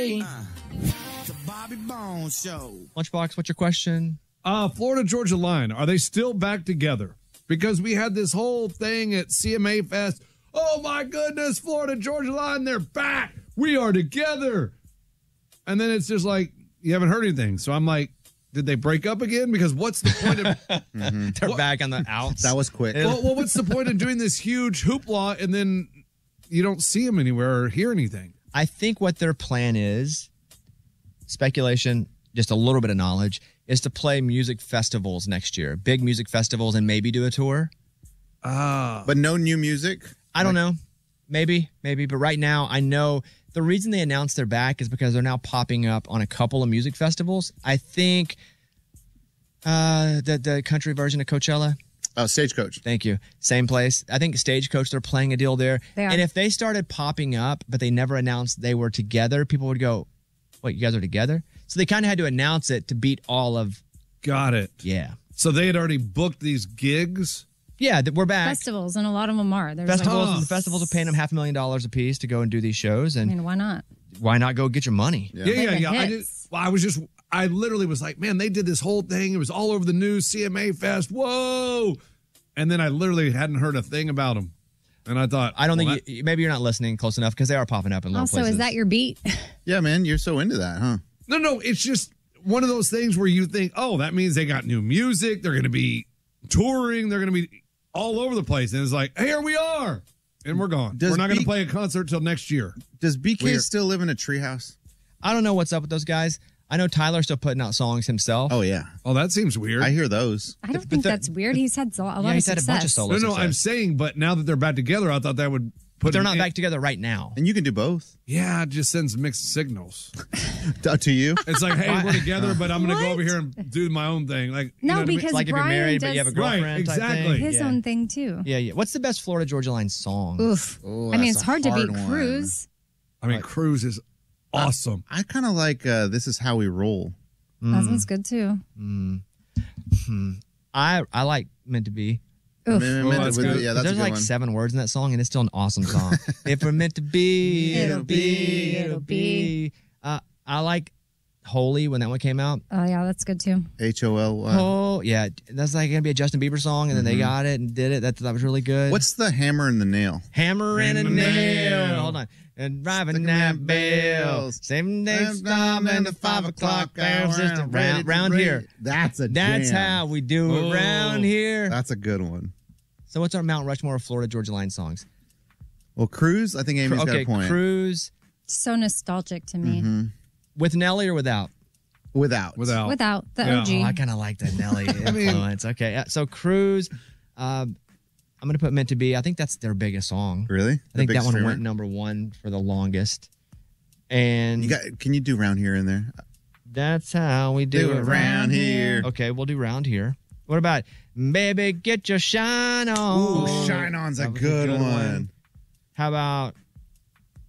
The Bobby Bones Show. Lunchbox, what's your question? Florida Georgia Line, are they still back together? Because we had this whole thing at CMA Fest. Oh my goodness, Florida Georgia Line, they're back. We are together. And then it's just like, you haven't heard anything. So I'm like, did they break up again? Because what's the point of... They're back on the outs. That was quick. Well, what's the point of doing this huge hoopla and then you don't see them anywhere or hear anything? I think what their plan is, speculation, just a little bit of knowledge, is to play music festivals next year. Big music festivals and maybe do a tour. But no new music? I don't know. Maybe. But right now, I know the reason they announced they're back is because they're now popping up on a couple of music festivals. I think the country version of Coachella. Oh, Stagecoach. Thank you. Same place. I think Stagecoach, they're playing a deal there. And if they started popping up, but they never announced they were together, people would go, wait, you guys are together? So they kind of had to announce it to beat all of... Got it. Yeah. So they had already booked these gigs? Yeah, we're back. Festivals, and a lot of them are. There's The festivals are paying them $500,000 a piece to go and do these shows. And I mean, why not? Why not go get your money? Yeah. I literally was like, man, they did this whole thing. It was all over the news, CMA Fest. Whoa. And then I literally hadn't heard a thing about them. And I thought, I don't think maybe you're not listening close enough because they are popping up in low places. Also, is that your beat? Yeah, man, you're so into that, huh? No, it's just one of those things where you think, oh, that means they got new music. They're going to be touring. They're going to be all over the place. And it's like, here we are. And we're gone. We're not going to play a concert till next year. Does BK still live in a treehouse? I don't know what's up with those guys. I know Tyler's still putting out songs himself. Oh, yeah. Oh, that seems weird. I hear those. I don't think that's weird. He's had a lot of he's success. had a bunch of solo success. I'm saying, but now that they're back together, I thought that would put But they're not back together right now. And you can do both. Yeah, it just sends mixed signals. To you? It's like, hey, we're together, but I'm going to go over here and do my own thing. Like, No, you know what I mean? because like if you're Brian married, but does you have a girlfriend. Right, type exactly. thing. his own thing, too. Yeah. What's the best Florida Georgia Line song? Oof. Oh, I mean, that's it's a hard to beat hard one. Cruise. I mean, Cruise is awesome. I kind of like This Is How We Roll. That one's good, too. I like Meant to Be. Oof. that's good. Yeah, that's a There's good like one. 7 words in that song, and it's still an awesome song. If we're meant to be, It'll be, it'll be. I like Holy when that one came out. Oh, yeah, that's good, too. HOLY. Oh, yeah. That's like going to be a Justin Bieber song, and then they got it and did it. That was really good. What's the Hammer and the Nail? Hammer and a nail? Hold on. And driving that bell. Same day stop and the 5 o'clock hour. Just around here. That's a That's jam. how we do it around here. That's a good one. So what's our Mount Rushmore of Florida Georgia Line songs? Well, Cruise, I think Amy's got a point. Cruise. So nostalgic to me. Mm-hmm. With Nelly or without? Without. Without the Yeah. OG. Oh, I kind of like the Nelly influence. Okay, so Cruise. I'm going to put Meant to Be. I think that's their biggest song. Really? I think that one went number 1 for the longest. And Can you do Round Here in there? that's how we do it round here. Okay, we'll do Round Here. What about Baby Get Your Shine On? Ooh, Shine On's a That was good one. How about